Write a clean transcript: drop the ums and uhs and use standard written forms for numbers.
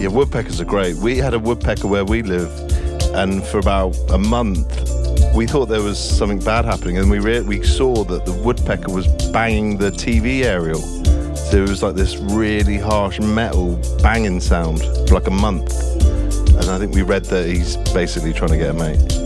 Yeah, woodpeckers are great. We had a woodpecker where we live, and for about a month, we thought there was something bad happening, and we saw that the woodpecker was banging the TV aerial. So it was like this really harsh metal banging sound for like a month. And I think we read that he's basically trying to get a mate.